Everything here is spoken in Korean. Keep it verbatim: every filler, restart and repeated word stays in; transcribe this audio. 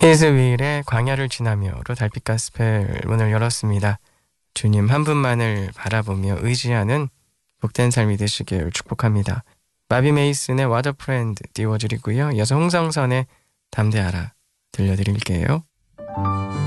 이즈윌의 광야를 지나며로 달빛 가스펠 문을 열었습니다. 주님 한 분만을 바라보며 의지하는 복된 삶이 되시길 축복합니다. 마비 메이슨의 와더 프렌드 띄워드리고요. 이어서 홍성선의 담대하라 들려드릴게요.